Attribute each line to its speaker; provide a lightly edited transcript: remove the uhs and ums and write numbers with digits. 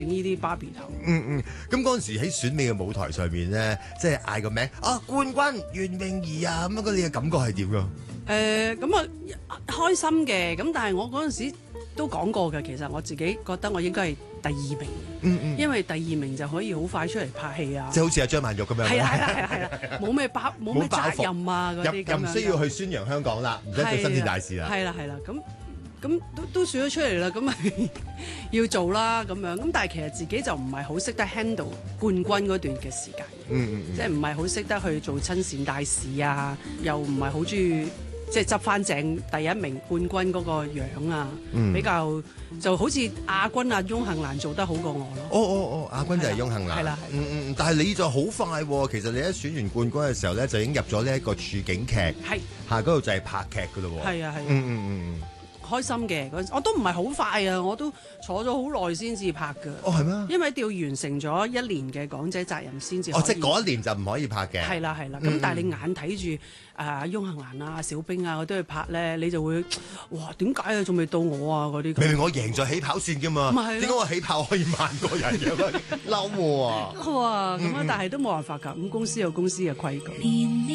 Speaker 1: 呢啲芭比頭。
Speaker 2: 咁嗰陣時喺選美嘅舞台上面咧，即係嗌個名冠軍袁詠儀啊咁樣，你嘅感覺係點㗎？
Speaker 1: 咁啊開心嘅，咁但係我嗰陣時都講過嘅，其實我自己覺得我應該係第2名，因為第2名就可以好快出嚟拍戲啊，
Speaker 2: 即係好似阿張曼玉咁樣。
Speaker 1: 係啦，冇咩責任啊嗰啲咁樣，
Speaker 2: 又唔需要去宣揚香港啦，唔使做新鮮大事啦。
Speaker 1: 係啦，咁都選咗出嚟啦，咁咪要做啦咁樣。咁但係其實自己就唔係好識得 handle 冠軍嗰段嘅時間，即係唔係好識得去做親善大使啊，又唔係好中意即係執翻正第1名冠軍嗰個樣啊，比較就好似亞軍啊翁杏蘭做得好過我咯。
Speaker 2: 亞軍就係翁杏蘭。
Speaker 1: 係啦，
Speaker 2: 但係你就好快喎，其實你一選完冠軍嘅時候咧，就已經入咗呢一個處境劇，
Speaker 1: 係
Speaker 2: 嗰度就係拍劇㗎咯喎。
Speaker 1: 係啊，開心嘅嗰陣時，我都唔係好快啊，我都坐咗好耐先至拍㗎。
Speaker 2: 係咩？
Speaker 1: 因為一定要完成咗1年嘅港姐責任先至。
Speaker 2: 即係嗰1年就唔可以拍嘅。
Speaker 1: 係啦，咁但係你眼睇住翁杏蘭啊、小冰啊，我都去拍咧，你就會哇點解啊仲未到我啊嗰啲？
Speaker 2: 明明我贏咗起跑線㗎嘛，點解我起跑可以慢過人嘅？嬲喎！
Speaker 1: 哇咁但係都冇辦法㗎，咁公司有公司嘅規矩。